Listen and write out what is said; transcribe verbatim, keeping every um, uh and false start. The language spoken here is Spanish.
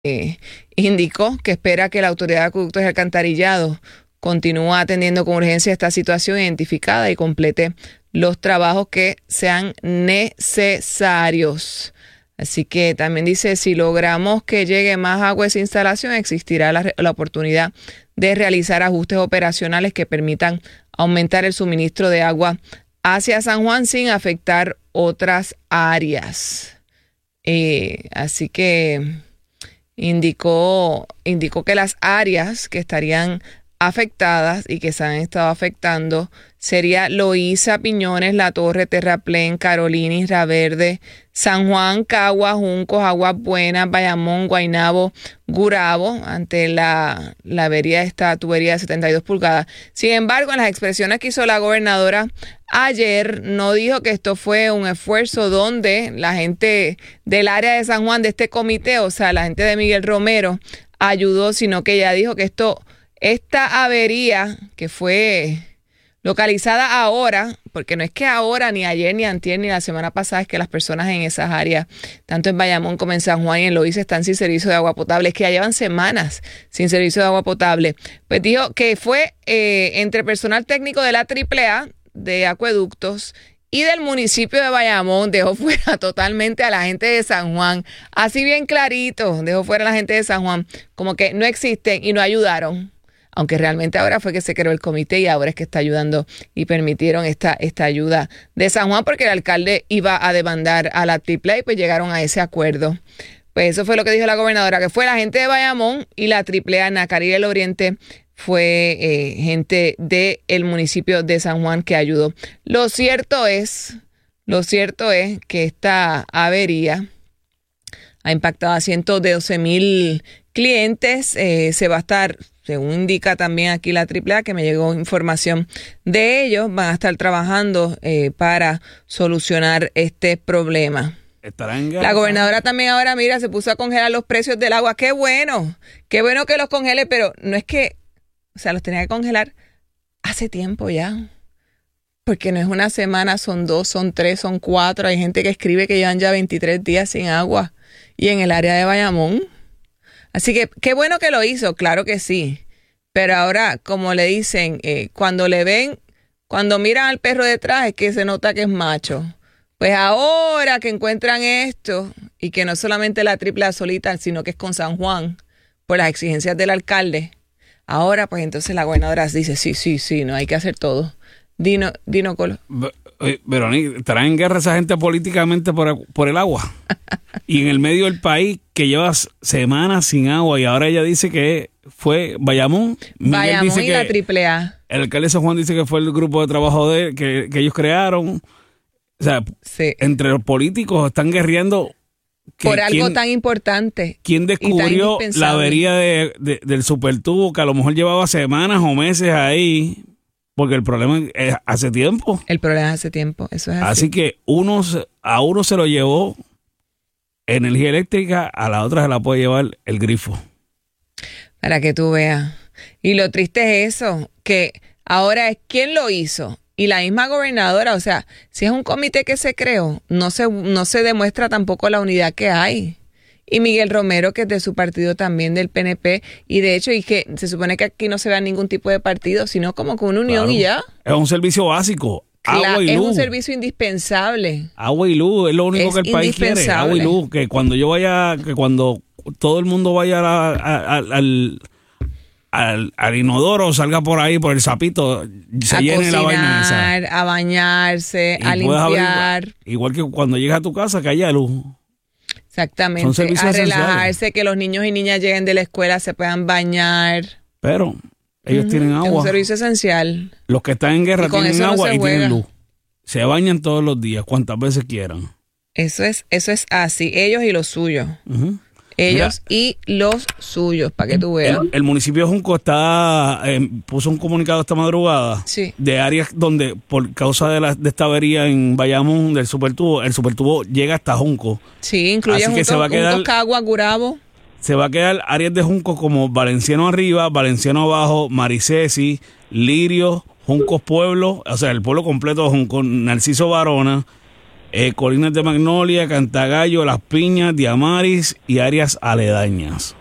eh, indicó que espera que la Autoridad de Acueductos y Alcantarillados continúe atendiendo con urgencia esta situación identificada y complete los trabajos que sean necesarios. Así que también dice, si logramos que llegue más agua a esa instalación, existirá la, la oportunidad de realizar ajustes operacionales que permitan aumentar el suministro de agua hacia San Juan sin afectar otras áreas. Eh, así que indicó, indicó que las áreas que estarían afectadas y que se han estado afectando sería Loíza, Piñones, La Torre, Terraplén, Carolina, Isla Verde, San Juan, Caguas, Juncos, Aguas Buenas, Bayamón, Guaynabo, Gurabo, ante la, la avería de esta tubería de setenta y dos pulgadas. Sin embargo, en las expresiones que hizo la gobernadora ayer, no dijo que esto fue un esfuerzo donde la gente del área de San Juan, de este comité, o sea, la gente de Miguel Romero, ayudó, sino que ella dijo que esto Esta avería que fue localizada ahora, porque no es que ahora, ni ayer, ni antier, ni la semana pasada, es que las personas en esas áreas, tanto en Bayamón como en San Juan y en Loíza, están sin servicio de agua potable, es que ya llevan semanas sin servicio de agua potable. Pues dijo que fue eh, entre personal técnico de la triple A de acueductos y del municipio de Bayamón, dejó fuera totalmente a la gente de San Juan, así bien clarito, dejó fuera a la gente de San Juan, como que no existen y no ayudaron. Aunque realmente ahora fue que se creó el comité y ahora es que está ayudando y permitieron esta, esta ayuda de San Juan porque el alcalde iba a demandar a la triple A y pues llegaron a ese acuerdo. Pues eso fue lo que dijo la gobernadora, que fue la gente de Bayamón y la triple A en Nacarí del Oriente fue eh, gente del municipio de San Juan que ayudó. Lo cierto es, lo cierto es que esta avería ha impactado a ciento doce mil clientes, eh, se va a estar, según indica también aquí la triple A, que me llegó información de ellos, van a estar trabajando eh, para solucionar este problema. La gobernadora también ahora, mira, se puso a congelar los precios del agua. ¡Qué bueno! ¡Qué bueno que los congele! Pero no es que, o sea, los tenía que congelar hace tiempo ya. Porque no es una semana, son dos, son tres, son cuatro. Hay gente que escribe que llevan ya veintitrés días sin agua. Y en el área de Bayamón. Así que qué bueno que lo hizo, claro que sí. Pero ahora, como le dicen, eh, cuando le ven, cuando miran al perro detrás es que se nota que es macho. Pues ahora que encuentran esto, y que no solamente la triple A solita, sino que es con San Juan, por las exigencias del alcalde, ahora pues entonces la gobernadora dice, sí, sí, sí, no hay que hacer todo. Dino, Dino Colo. Verónica, ¿estará en guerra esa gente políticamente por, por el agua? Y en el medio del país que llevas semanas sin agua y ahora ella dice que fue Bayamón. Bayamón dice y que la triple A. El alcalde de San Juan dice que fue el grupo de trabajo de que, que ellos crearon. O sea, sí. Entre los políticos están guerreando. Por algo quién, tan importante. ¿Quién descubrió la avería de, de, del supertubo que a lo mejor llevaba semanas o meses ahí? Porque el problema es hace tiempo. El problema es hace tiempo, eso es así. Así que uno, a uno se lo llevó energía eléctrica, a la otra se la puede llevar el grifo. Para que tú veas. Y lo triste es eso, que ahora es quién lo hizo. Y la misma gobernadora, o sea, si es un comité que se creó, no se, no se demuestra tampoco la unidad que hay. Y Miguel Romero, que es de su partido también, del P N P, y de hecho, y que se supone que aquí no se vea ningún tipo de partido, sino como con una unión, claro, y ya. Es un servicio básico, agua claro, y luz. Es un servicio indispensable. Agua y luz, es lo único es que el país quiere, agua y luz. Que cuando yo vaya, que cuando todo el mundo vaya a, a, a, al, al, al inodoro, salga por ahí, por el sapito, se a llene cocinar, la vaina esa. A bañarse, y a limpiar. Abrir, igual que cuando llegas a tu casa, que haya luz. Exactamente, a relajarse, que los niños y niñas lleguen de la escuela, se puedan bañar. Pero ellos uh-huh. tienen agua. Es un servicio esencial. Los que están en guerra tienen agua no y juega. tienen luz. Se bañan todos los días, cuantas veces quieran. Eso es, eso es así, ellos y los suyos. Uh-huh. Ellos Mira, y los suyos, para que tú veas. El, el municipio de Junco está eh, puso un comunicado esta madrugada sí. de áreas donde, por causa de, la, de esta avería en Bayamón del supertubo, el supertubo llega hasta Junco. Sí, incluye Junco, se va a quedar, Junco, Cagua, Gurabo. Se va a quedar áreas de Junco como Valenciano Arriba, Valenciano Abajo, Maricesi, Lirio, Juncos Pueblo, o sea, el pueblo completo de Junco, Narciso Varona, eh, Colinas de Magnolia, Cantagallo, Las Piñas, Diamaris y áreas aledañas.